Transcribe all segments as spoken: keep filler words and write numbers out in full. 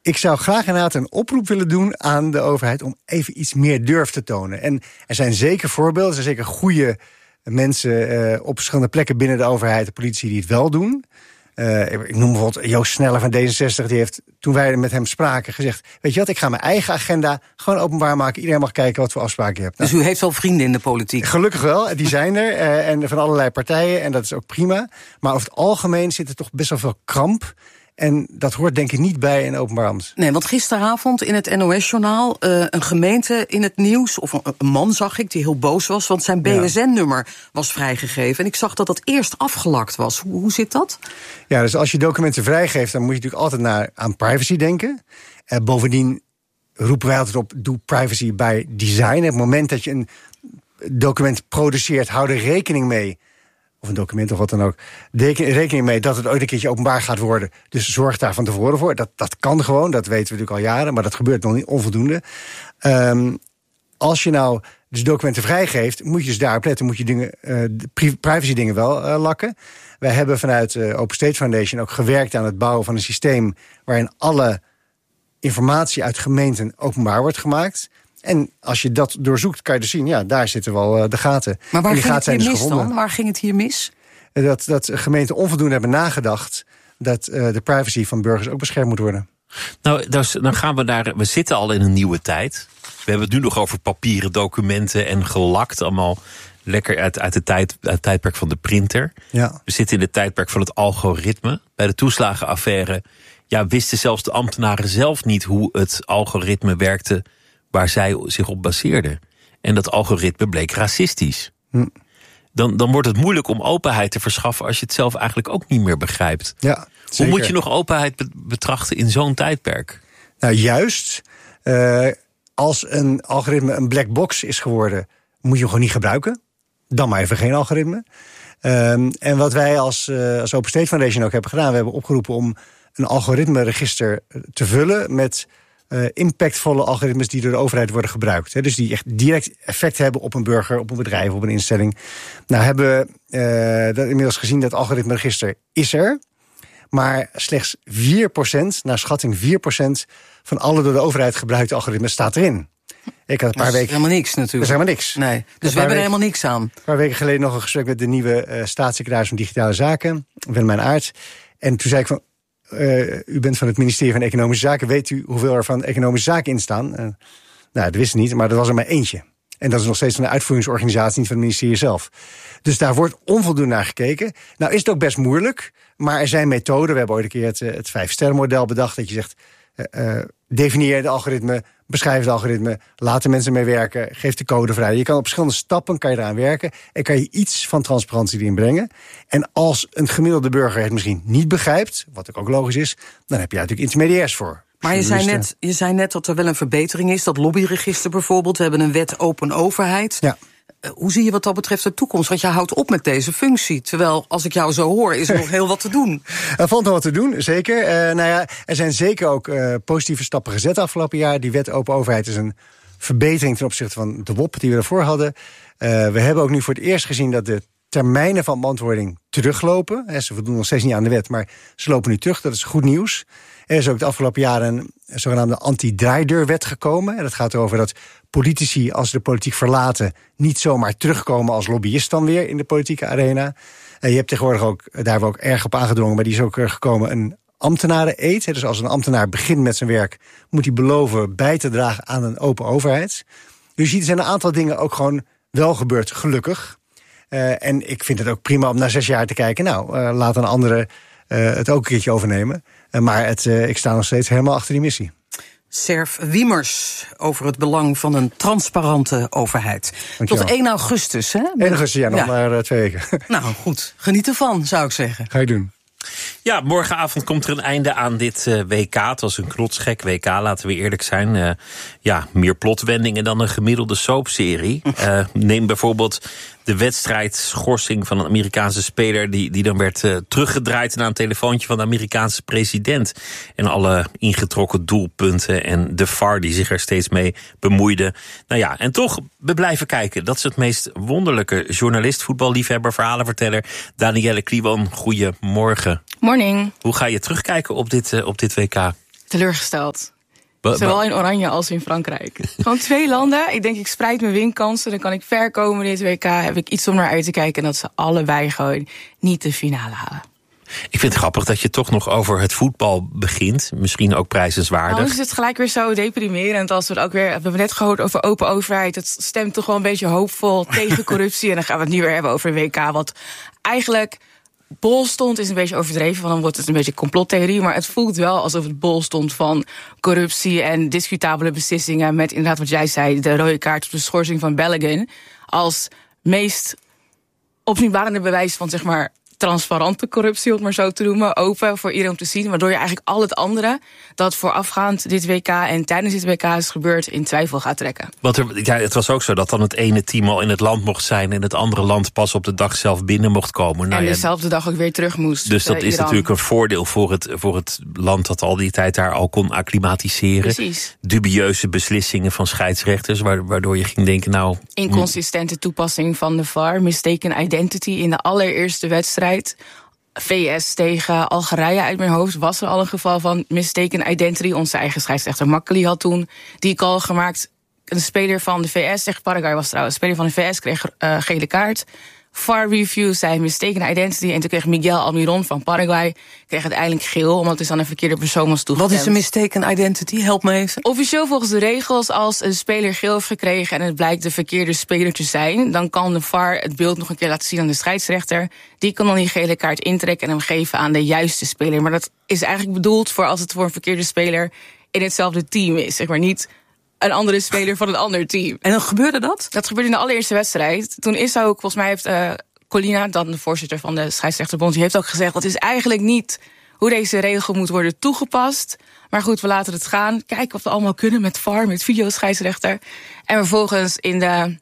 ik zou graag inderdaad een oproep willen doen aan de overheid om even iets meer durf te tonen. En er zijn zeker voorbeelden, er zijn zeker goede mensen uh, op verschillende plekken binnen de overheid, de politici die het wel doen. Uh, ik noem bijvoorbeeld Joost Sneller van D zesenzestig, die heeft, toen wij met hem spraken, gezegd, weet je wat, ik ga mijn eigen agenda gewoon openbaar maken. Iedereen mag kijken wat voor afspraken je hebt. Nou, dus u heeft wel vrienden in de politiek? Gelukkig wel, die zijn er. Uh, en van allerlei partijen, en dat is ook prima. Maar over het algemeen zit er toch best wel veel kramp. En dat hoort denk ik niet bij een openbaar ambt. Nee, want gisteravond in het N O S-journaal... Uh, een gemeente in het nieuws, of een, een man zag ik, die heel boos was, want zijn B S N-nummer was vrijgegeven. En ik zag dat dat eerst afgelakt was. Hoe, hoe zit dat? Ja, dus als je documenten vrijgeeft, dan moet je natuurlijk altijd naar, aan privacy denken. Uh, bovendien roepen wij altijd op, doe privacy by design. Op het moment dat je een document produceert, hou er rekening mee, of een document of wat dan ook, rekening mee dat het ooit een keertje openbaar gaat worden. Dus zorg daar van tevoren voor. Dat, dat kan gewoon, dat weten we natuurlijk al jaren, maar dat gebeurt nog niet onvoldoende. Um, als je nou dus documenten vrijgeeft, moet je dus daarop letten, moet je dingen, uh, privacy dingen wel uh, lakken. Wij hebben vanuit uh, Open State Foundation ook gewerkt aan het bouwen van een systeem waarin alle informatie uit gemeenten openbaar wordt gemaakt. En als je dat doorzoekt, kan je dus zien, ja, daar zitten wel uh, de gaten. Maar waar ging het hier mis dus dan? Waar ging het hier mis? Dat, dat gemeenten onvoldoende hebben nagedacht dat uh, de privacy van burgers ook beschermd moet worden. Nou, dus, dan gaan we daar. We zitten al in een nieuwe tijd. We hebben het nu nog over papieren documenten en gelakt. Allemaal lekker uit, uit, de tijd, uit het tijdperk van de printer. Ja. We zitten in het tijdperk van het algoritme. Bij de toeslagenaffaire, ja, wisten zelfs de ambtenaren zelf niet hoe het algoritme werkte waar zij zich op baseerden. En dat algoritme bleek racistisch. Hm. Dan, dan wordt het moeilijk om openheid te verschaffen als je het zelf eigenlijk ook niet meer begrijpt. Ja, hoe moet je nog openheid betrachten in zo'n tijdperk? Nou, juist. Uh, als een algoritme een black box is geworden, moet je hem gewoon niet gebruiken. Dan maar even geen algoritme. Um, en wat wij als, uh, als Open State Foundation ook hebben gedaan, we hebben opgeroepen om een algoritmeregister te vullen met Uh, impactvolle algoritmes die door de overheid worden gebruikt. Hè, dus die echt direct effect hebben op een burger, op een bedrijf, op een instelling. Nou hebben we uh, dat inmiddels gezien, dat algoritmeregister is er. Maar slechts vier procent, naar schatting vier procent van alle door de overheid gebruikte algoritmes staat erin. Ik had een paar dat is weken. helemaal niks natuurlijk. Dat is helemaal niks. Nee, dus we hebben er helemaal niks aan. Een paar weken geleden nog een gesprek met de nieuwe uh, staatssecretaris van Digitale Zaken, Willemijn Aert. En toen zei ik van, Uh, u bent van het ministerie van Economische Zaken. Weet u hoeveel er van Economische Zaken in staan? Uh, nou, dat wist ik niet, maar er was er maar eentje. En dat is nog steeds van de uitvoeringsorganisatie, niet van het ministerie zelf. Dus daar wordt onvoldoende naar gekeken. Nou is het ook best moeilijk, maar er zijn methoden. We hebben ooit een keer het, het vijf-sterrenmodel bedacht, dat je zegt, uh, uh, definieer het algoritme, beschrijf het algoritme, laat de mensen mee werken, geef de code vrij. Je kan op verschillende stappen kan je eraan werken en kan je iets van transparantie erin brengen. En als een gemiddelde burger het misschien niet begrijpt, wat ook logisch is, dan heb je natuurlijk intermediairs voor. Maar je zei, net, je zei net dat er wel een verbetering is, dat lobbyregister bijvoorbeeld. We hebben een wet open overheid. Ja. Hoe zie je wat dat betreft de toekomst? Want je houdt op met deze functie. Terwijl, als ik jou zo hoor, is er nog heel wat te doen. Er valt nog wat te doen, zeker. Uh, nou ja, er zijn zeker ook uh, positieve stappen gezet afgelopen jaar. Die wet open overheid is een verbetering ten opzichte van de W O P die we ervoor hadden. Uh, we hebben ook nu voor het eerst gezien dat de termijnen van beantwoording teruglopen. He, ze voldoen nog steeds niet aan de wet, maar ze lopen nu terug. Dat is goed nieuws. Er is ook de afgelopen jaren een zogenaamde anti-draaideurwet gekomen. En dat gaat erover dat politici, als ze de politiek verlaten, niet zomaar terugkomen als lobbyist dan weer in de politieke arena. En je hebt tegenwoordig ook, daar hebben we ook erg op aangedrongen, maar die is ook gekomen, een ambtenaren-eed. Dus als een ambtenaar begint met zijn werk, moet hij beloven bij te dragen aan een open overheid. Dus je ziet, er zijn een aantal dingen ook gewoon wel gebeurd, gelukkig. Uh, en ik vind het ook prima om na zes jaar te kijken, nou, uh, laat een andere uh, het ook een keertje overnemen. Uh, maar het, uh, ik sta nog steeds helemaal achter die missie. Serf Wiemers over het belang van een transparante overheid. Dankjewel. Tot één augustus, hè? één augustus, ja, nog ja. maar uh, twee weken. Nou, goed. Geniet ervan, zou ik zeggen. Ga je doen. Ja, morgenavond komt er een einde aan dit uh, W K. Het was een knotsgek W K, laten we eerlijk zijn. Uh, ja, meer plotwendingen dan een gemiddelde soapserie. Uh, neem bijvoorbeeld de wedstrijdschorsing van een Amerikaanse speler die, die dan werd uh, teruggedraaid na een telefoontje van de Amerikaanse president. En alle ingetrokken doelpunten en de V A R die zich er steeds mee bemoeide. Nou ja, en toch, we blijven kijken. Dat is het meest wonderlijke. Journalist, voetballiefhebber, verhalenverteller Danielle Kliwon. Goedemorgen. Morning. Hoe ga je terugkijken op dit, uh, op dit W K? teleurgesteld. Zowel in Oranje als in Frankrijk. Gewoon twee landen. Ik denk, ik spreid mijn winkansen. Dan kan ik ver komen dit W K. Heb ik iets om naar uit te kijken. En dat ze allebei gewoon niet de finale halen. Ik vind het grappig dat je toch nog over het voetbal begint. Misschien ook prijzenswaardig. Nou, is het gelijk weer zo deprimerend als we het ook weer... We hebben net gehoord over open overheid. Het stemt toch wel een beetje hoopvol tegen corruptie. En dan gaan we het nu weer hebben over een W K. Wat eigenlijk bol stond, is een beetje overdreven. Want dan wordt het een beetje complottheorie. Maar het voelt wel alsof het bol stond van corruptie en discutabele beslissingen. Met inderdaad wat jij zei, de rode kaart op de schorsing van Balogun. Als meest opzienbarende bewijs van, zeg maar, transparante corruptie, om het maar zo te noemen, open voor iedereen om te zien, waardoor je eigenlijk al het andere dat voorafgaand dit W K en tijdens dit W K is gebeurd in twijfel gaat trekken. Want er, ja, het was ook zo dat dan het ene team al in het land mocht zijn en het andere land pas op de dag zelf binnen mocht komen. Nou, en ja, dezelfde dag ook weer terug moest. Dus dat uh, is Iran. natuurlijk een voordeel voor het, voor het land dat al die tijd daar al kon acclimatiseren. Precies. Dubieuze beslissingen van scheidsrechters, waardoor je ging denken, nou... Inconsistente toepassing van de V A R, mistaken identity in de allereerste wedstrijd. V S tegen Algerije uit mijn hoofd was er al een geval van mistaken identity. Onze eigen scheidsrechter Makkeli had toen die call gemaakt. Een speler van de V S, tegen Paraguay was trouwens, een speler van de V S kreeg uh, gele kaart. V A R review zei mistaken identity. En toen kreeg Miguel Almiron van Paraguay kreeg uiteindelijk geel, omdat het aan een verkeerde persoon was toegekend. Wat is een mistaken identity? Help me even. Officieel volgens de regels, als een speler geel heeft gekregen en het blijkt de verkeerde speler te zijn, dan kan de V A R het beeld nog een keer laten zien aan de scheidsrechter. Die kan dan die gele kaart intrekken en hem geven aan de juiste speler. Maar dat is eigenlijk bedoeld voor als het voor een verkeerde speler in hetzelfde team is. Zeg maar niet een andere speler van een ander team. En dan gebeurde dat? Dat gebeurde in de allereerste wedstrijd. Toen is ook, volgens mij heeft uh, Colina, dan de voorzitter van de scheidsrechterbond, die heeft ook gezegd, dat is eigenlijk niet hoe deze regel moet worden toegepast. Maar goed, we laten het gaan. Kijken wat we allemaal kunnen met V A R, met videoscheidsrechter. En vervolgens in de,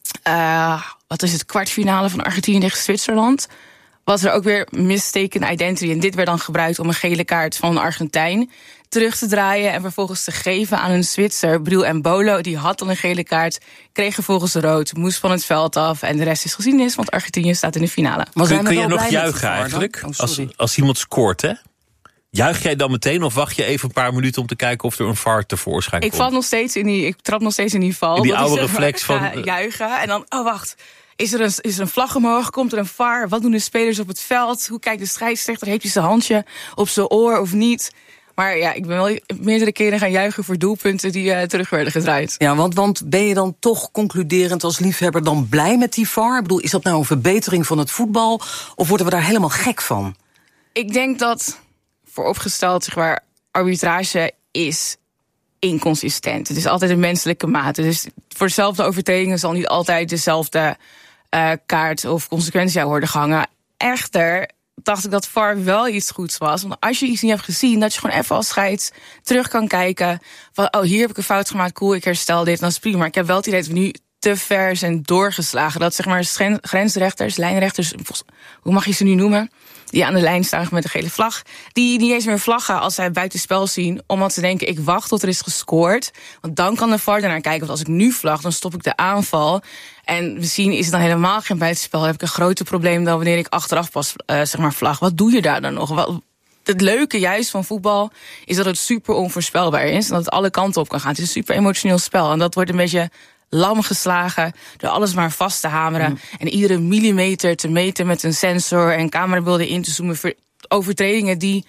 uh, wat is het, kwartfinale van Argentinië tegen Zwitserland, was er ook weer mistaken identity. En dit werd dan gebruikt om een gele kaart van een Argentijn terug te draaien en vervolgens te geven aan een Zwitser, Bril Embolo. Die had al een gele kaart, kreeg vervolgens rood, moest van het veld af. En de rest is geschiedenis, want Argentinië staat in de finale. Maar kun, kun je nog juichen eigenlijk? Oh, als, als iemand scoort, hè? Juich jij dan meteen of wacht je even een paar minuten om te kijken of er een V A R tevoorschijn komt? Ik val nog steeds in die, ik trap nog steeds in die val. In die dat oude is, reflex van uh, juichen en dan, oh wacht. Is er, een, is er een vlag omhoog? Komt er een V A R? Wat doen de spelers op het veld? Hoe kijkt de scheidsrechter? Heeft hij zijn handje op zijn oor of niet? Maar ja, ik ben wel meerdere keren gaan juichen voor doelpunten die uh, terug werden gedraaid. Ja, want, want ben je dan toch concluderend als liefhebber dan blij met die V A R? Ik bedoel, is dat nou een verbetering van het voetbal? Of worden we daar helemaal gek van? Ik denk dat vooropgesteld, zeg maar, arbitrage is inconsistent. Het is altijd een menselijke mate. Dus voor dezelfde overtredingen zal niet altijd dezelfde uh, kaart of consequentie worden gehangen. Echter dacht ik dat V A R wel iets goeds was. Want als je iets niet hebt gezien, dat je gewoon even als scheids terug kan kijken van, oh, hier heb ik een fout gemaakt, cool, ik herstel dit, dan is prima. Maar ik heb wel het idee dat we nu te ver zijn doorgeslagen. Dat, zeg maar, grensrechters, lijnrechters, hoe mag je ze nu noemen, die aan de lijn staan met een gele vlag, die niet eens meer vlaggen als zij buitenspel zien, omdat ze denken, ik wacht tot er is gescoord, want dan kan de V A R daarnaar kijken. Want als ik nu vlag, dan stop ik de aanval. En misschien is het dan helemaal geen buitenspel. Dan heb ik een groter probleem dan wanneer ik achteraf pas uh, zeg maar vlag. Wat doe je daar dan nog? Wat, het leuke juist van voetbal is dat het super onvoorspelbaar is en dat het alle kanten op kan gaan. Het is een super emotioneel spel en dat wordt een beetje lam geslagen door alles maar vast te hameren. Mm. En iedere millimeter te meten met een sensor en camerabeelden in te zoomen voor overtredingen die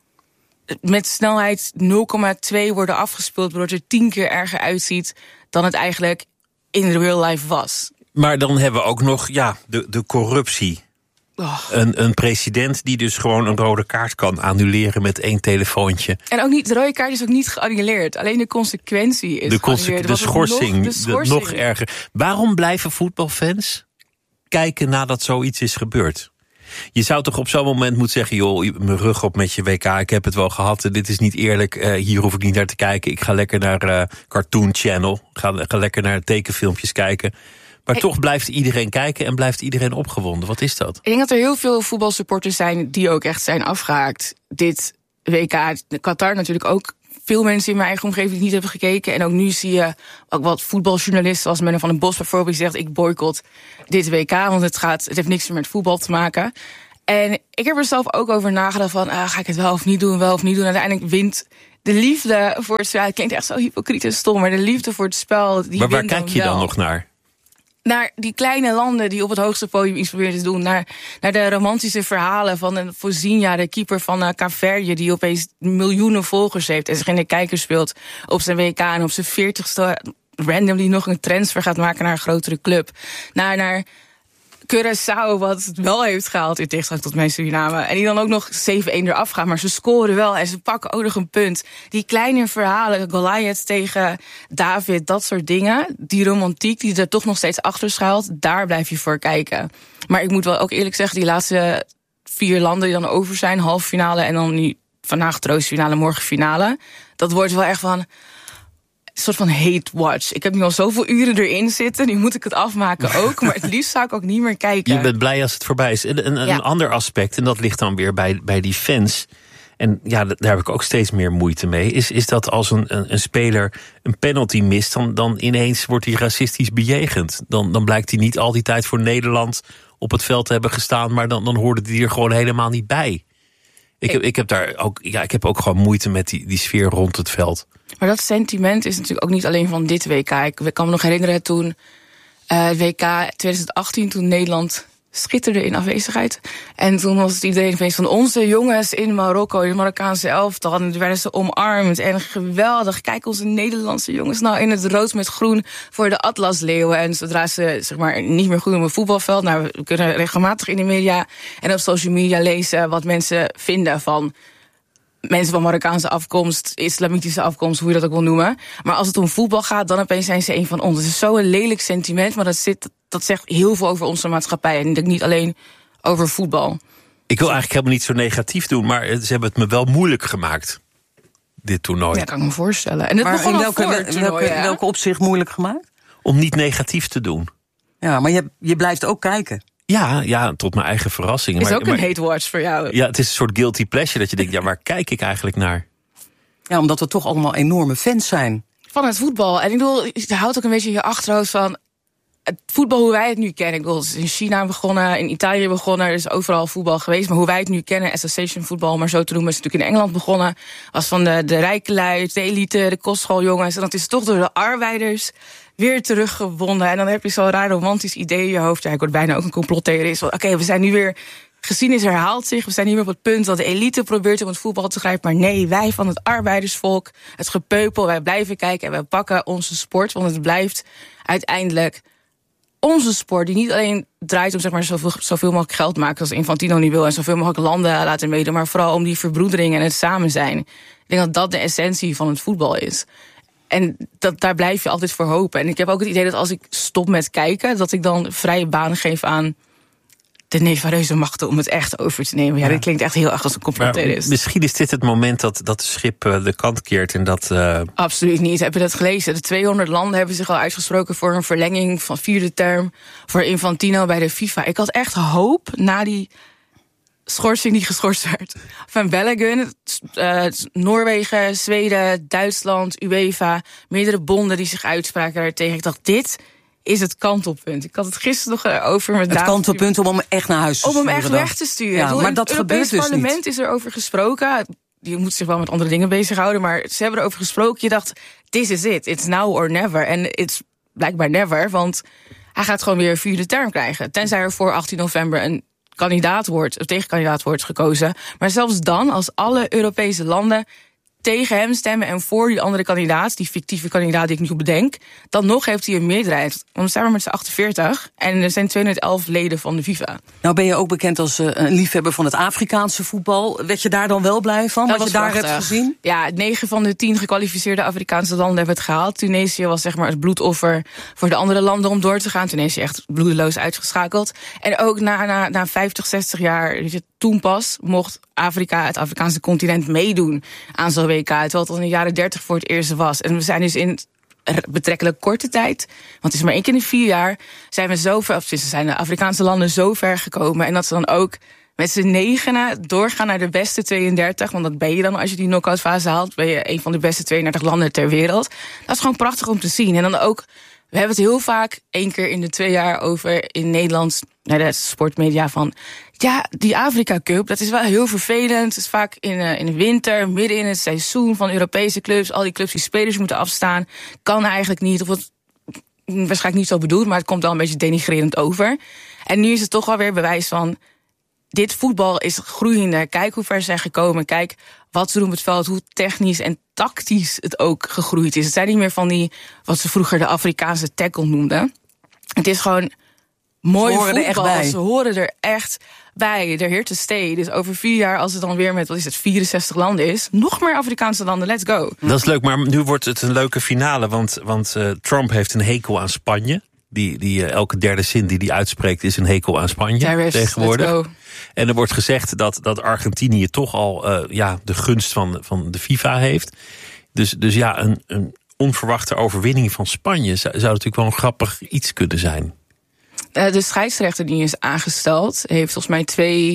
met snelheid nul komma twee worden afgespeeld, waardoor het er tien keer erger uitziet dan het eigenlijk in real life was. Maar dan hebben we ook nog ja, de, de corruptie. Oh. Een, een president die dus gewoon een rode kaart kan annuleren met één telefoontje. En ook niet, de rode kaart is ook niet geannuleerd. Alleen de consequentie is de geannuleerd. De schorsing, nog, de schorsing. Nog erger. Waarom blijven voetbalfans kijken nadat zoiets is gebeurd? Je zou toch op zo'n moment moeten zeggen, joh, mijn rug op met je W K, ik heb het wel gehad, dit is niet eerlijk, uh, hier hoef ik niet naar te kijken. Ik ga lekker naar uh, Cartoon Channel, ga, ga lekker naar tekenfilmpjes kijken. Maar ik, toch blijft iedereen kijken en blijft iedereen opgewonden. Wat is dat? Ik denk dat er heel veel voetbalsupporters zijn die ook echt zijn afgehaakt. Dit W K, Qatar natuurlijk ook. Veel mensen in mijn eigen omgeving die niet hebben gekeken. En ook nu zie je ook wat voetbaljournalisten als Menno van den Bos bijvoorbeeld, die zegt, ik boycott dit W K, want het, gaat, het heeft niks meer met voetbal te maken. En ik heb er zelf ook over nagedacht van, ah, ga ik het wel of niet doen, wel of niet doen. En uiteindelijk wint de liefde voor het spel... Het klinkt echt zo hypocriet en stom, maar de liefde voor het spel... Die maar waar kijk je dan nog naar? Naar die kleine landen die op het hoogste podium iets proberen te doen. Naar, naar de romantische verhalen van een Fozinha, de keeper van uh, Kaapverdië... die opeens miljoenen volgers heeft en zich in de kijker speelt op zijn W K... en op zijn veertigste randomly nog een transfer gaat maken naar een grotere club. Naar... naar Curaçao, wat het wel heeft gehaald in tegenstelling tot mijn Suriname. En die dan ook nog zeven-een eraf gaan. Maar ze scoren wel en ze pakken ook nog een punt. Die kleine verhalen, Goliath tegen David, dat soort dingen. Die romantiek die er toch nog steeds achter schuilt, daar blijf je voor kijken. Maar ik moet wel ook eerlijk zeggen, die laatste vier landen die dan over zijn, halve finale en dan nu vandaag troostfinale, morgen finale. Dat wordt wel echt van... een soort van hate watch. Ik heb nu al zoveel uren erin zitten. Nu moet ik het afmaken ook. Maar het liefst zou ik ook niet meer kijken. Je bent blij als het voorbij is. Een, een, ja. een ander aspect, en dat ligt dan weer bij, bij die fans... en ja, daar heb ik ook steeds meer moeite mee... is, is dat als een, een, een speler een penalty mist... Dan, dan ineens wordt hij racistisch bejegend. Dan, dan blijkt hij niet al die tijd voor Nederland op het veld te hebben gestaan... maar dan, dan hoorde hij er gewoon helemaal niet bij. Ik, ik, ik, heb, daar ook, ja, ik heb ook gewoon moeite met die, die sfeer rond het veld. Maar dat sentiment is natuurlijk ook niet alleen van dit W K. Ik kan me nog herinneren toen uh, het W K twintig achttien... toen Nederland schitterde in afwezigheid. En toen was het iedereen opeens van onze jongens in Marokko... in het Marokkaanse elftal, en werden ze omarmd. En geweldig, kijk onze Nederlandse jongens nou in het rood met groen... voor de Atlasleeuwen. En zodra ze zeg maar niet meer goed op het voetbalveld... nou, we kunnen regelmatig in de media en op social media lezen... wat mensen vinden van... mensen van Marokkaanse afkomst, islamitische afkomst, hoe je dat ook wil noemen. Maar als het om voetbal gaat, dan opeens zijn ze een van ons. Het is zo'n lelijk sentiment, maar dat, zit, dat zegt heel veel over onze maatschappij. En ik denk niet alleen over voetbal. Ik wil eigenlijk helemaal niet zo negatief doen, maar ze hebben het me wel moeilijk gemaakt, dit toernooi. Ja, kan ik me voorstellen. En het maar begon in welke, al voor het toernooi, welke, welke opzicht moeilijk gemaakt? Om niet negatief te doen. Ja, maar je, je blijft ook kijken. Ja, ja, tot mijn eigen verrassing. Is maar, ook een maar, hate watch voor jou. Ja, het is een soort guilty pleasure dat je denkt, ja, waar kijk ik eigenlijk naar? Ja, omdat we toch allemaal enorme fans zijn. Van het voetbal. En ik bedoel, je houdt ook een beetje in je achterhoofd van... het voetbal hoe wij het nu kennen. Ik bedoel, het is in China begonnen, in Italië begonnen. Er is overal voetbal geweest. Maar hoe wij het nu kennen, association voetbal, maar zo te noemen... is natuurlijk in Engeland begonnen. Was van de, de rijke lui, de elite, de kostschooljongens. En dat is toch door de arbeiders weer teruggewonnen. En dan heb je zo'n raar romantisch idee in je hoofd. Ja, ik word bijna ook een complottheorist. Oké, okay, we zijn nu weer... geschiedenis herhaalt zich. We zijn niet meer op het punt dat de elite probeert om het voetbal te grijpen. Maar nee, wij van het arbeidersvolk, het gepeupel, wij blijven kijken en wij pakken onze sport. Want het blijft uiteindelijk onze sport die niet alleen draait om zeg maar, zoveel, zoveel mogelijk geld maken als Infantino nu wil. En zoveel mogelijk landen laten meedoen. Maar vooral om die verbroedering en het samen zijn. Ik denk dat dat de essentie van het voetbal is. En dat, daar blijf je altijd voor hopen. En ik heb ook het idee dat als ik stop met kijken, dat ik dan vrije baan geef aan de nefarieuze machten om het echt over te nemen. Ja, ja. Dit klinkt echt heel erg als een complottheorist. Misschien is dit het moment dat, dat de schip uh, de kant keert en dat... Uh... Absoluut niet. Heb je dat gelezen? De tweehonderd landen hebben zich al uitgesproken voor een verlenging van vierde term voor Infantino bij de FIFA. Ik had echt hoop na die schorsing die geschorst werd van Balogun, uh, Noorwegen, Zweden, Duitsland, UEFA, meerdere bonden die zich uitspraken daartegen. Ik dacht, dit is het kantelpunt. Ik had het gisteren nog over met Het kantelpunt om hem echt naar huis te om sturen. Om hem echt dan. weg te sturen. Ja, maar dat gebeurt dus niet. Het parlement is erover gesproken. Je moet zich wel met andere dingen bezighouden, maar ze hebben erover gesproken. Je dacht, this is it. It's now or never. En it's blijkbaar never, want hij gaat gewoon weer een vierde term krijgen. Tenzij er voor achttien november een kandidaat wordt, of tegenkandidaat wordt gekozen. Maar zelfs dan, als alle Europese landen tegen hem stemmen en voor die andere kandidaat, die fictieve kandidaat die ik nu bedenk, dan nog heeft hij een meerderheid. Want we staan maar met z'n achtenveertig en er zijn tweehonderdelf leden van de FIFA. Nou ben je ook bekend als uh, een liefhebber van het Afrikaanse voetbal. Werd je daar dan wel blij van, dat wat je daar prachtig. hebt gezien? Ja, negen van de tien gekwalificeerde Afrikaanse landen hebben het gehaald. Tunesië was zeg maar het bloedoffer voor de andere landen om door te gaan. Tunesië echt bloedeloos uitgeschakeld. En ook na, na, na vijftig, zestig jaar, weet je, toen pas mocht Afrika, het Afrikaanse continent, meedoen aan zo'n W K. Terwijl het al in de jaren dertig voor het eerst was. En we zijn dus in betrekkelijk korte tijd, want het is maar één keer in de vier jaar, zijn we zo ver, of zijn de Afrikaanse landen zo ver gekomen. En dat ze dan ook met z'n negenen doorgaan naar de beste tweeëndertig. Want dat ben je dan als je die knock-out fase haalt. Ben je een van de beste tweeëndertig landen ter wereld. Dat is gewoon prachtig om te zien. En dan ook, we hebben het heel vaak één keer in de twee jaar over in Nederland, naar de sportmedia, van Ja, die Afrika Cup, dat is wel heel vervelend. Het is vaak in, uh, in de winter, midden in het seizoen van Europese clubs. Al die clubs die spelers moeten afstaan. Kan eigenlijk niet, of het waarschijnlijk niet zo bedoeld, maar het komt wel een beetje denigrerend over. En nu is het toch wel weer bewijs van, dit voetbal is groeiende. Kijk hoe ver ze zijn gekomen. Kijk wat ze doen op het veld, hoe technisch en tactisch het ook gegroeid is. Het zijn niet meer van die, wat ze vroeger de Afrikaanse tackle noemden. Het is gewoon mooi voetbal. Er echt bij. Ze horen er echt bij. They're here to stay. Dus over vier jaar, als het dan weer met, wat is het, vierenzestig landen is, nog meer Afrikaanse landen, let's go. Dat is leuk, maar nu wordt het een leuke finale, want, want uh, Trump heeft een hekel aan Spanje. Die, die uh, elke derde zin die hij uitspreekt is een hekel aan Spanje Terrorist, tegenwoordig. En er wordt gezegd dat, dat Argentinië toch al uh, ja, de gunst van, van de FIFA heeft. Dus, dus ja, een, een onverwachte overwinning van Spanje zou, zou natuurlijk wel een grappig iets kunnen zijn. Uh, de scheidsrechter die is aangesteld heeft volgens mij twee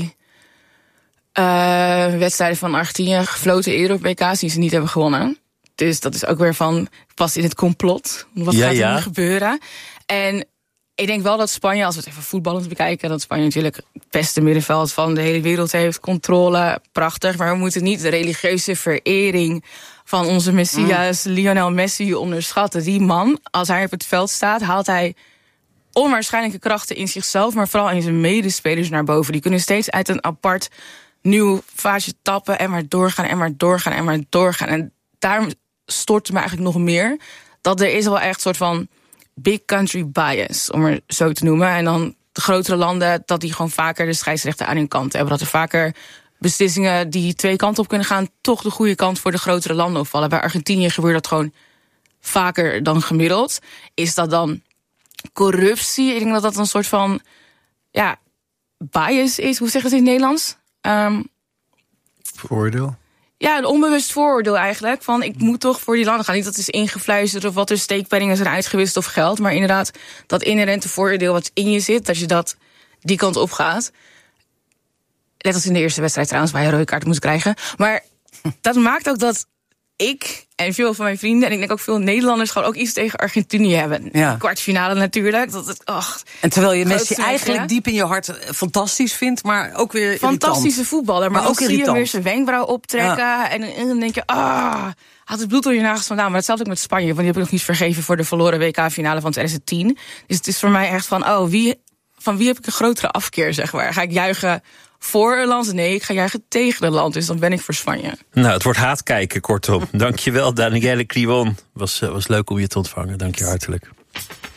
uh, wedstrijden van Argentinië gefloten eerder op W K's die ze niet hebben gewonnen. Dus dat is ook weer van, past in het complot. Wat ja, gaat er ja. nu gebeuren? En ik denk wel dat Spanje, als we het even voetballend bekijken, dat Spanje natuurlijk het beste middenveld van de hele wereld heeft. Controle, prachtig. Maar we moeten niet de religieuze verering van onze Messias, mm. Lionel Messi, onderschatten. Die man, als hij op het veld staat, haalt hij onwaarschijnlijke krachten in zichzelf, maar vooral in zijn medespelers naar boven. Die kunnen steeds uit een apart nieuw fase tappen en maar doorgaan en maar doorgaan en maar doorgaan. En daarom stoort het me eigenlijk nog meer dat er is wel echt een soort van big country bias, om er zo te noemen. En dan de grotere landen, dat die gewoon vaker de scheidsrechter aan hun kant hebben. Dat er vaker beslissingen die twee kanten op kunnen gaan, toch de goede kant voor de grotere landen opvallen. Bij Argentinië gebeurt dat gewoon vaker dan gemiddeld. Is dat dan corruptie? Ik denk dat dat een soort van ja, bias is. Hoe zeg je het in het Nederlands? Um, Vooroordeel? Ja, een onbewust vooroordeel eigenlijk. Van ik moet toch voor die landen gaan. Niet dat het is ingefluisterd of wat er steekpenningen zijn uitgewist of geld. Maar inderdaad, dat inherente vooroordeel wat in je zit, dat je dat die kant op gaat. Net als in de eerste wedstrijd trouwens, waar je rode kaart moest krijgen. Maar dat maakt ook dat ik en veel van mijn vrienden, en ik denk ook veel Nederlanders, gewoon ook iets tegen Argentinië hebben. Ja. Kwartfinale natuurlijk. Dat het, ach, en terwijl je Messi weg, eigenlijk ja? diep in je hart fantastisch vindt, maar ook weer irritant. Fantastische voetballer, maar, maar ook zie irritant. Je weer zijn wenkbrauw optrekken. Ja. En, en dan denk je, ah, had het bloed door je nagels vandaan. Maar hetzelfde ook met Spanje, want die heb ik nog niet vergeven voor de verloren W K-finale van twintig tien. Dus het is voor mij echt van, oh, wie, van wie heb ik een grotere afkeer, zeg maar? Ga ik juichen voor een land? Nee, ik ga juichen tegen een land. Dus dan ben ik voor Spanje. Nou, het wordt haatkijken, kortom. Dankjewel, Danielle Cribon. Was, was leuk om je te ontvangen. Dank je hartelijk.